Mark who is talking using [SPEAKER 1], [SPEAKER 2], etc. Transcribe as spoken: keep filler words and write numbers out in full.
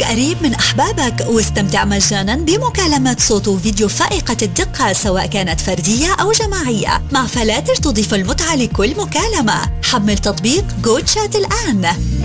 [SPEAKER 1] قريب من أحبابك واستمتع مجانا بمكالمات صوت وفيديو فائقة الدقة سواء كانت فردية أو جماعية، مع فلاتر تضيف المتعة لكل مكالمة. حمل تطبيق جو تشات الآن.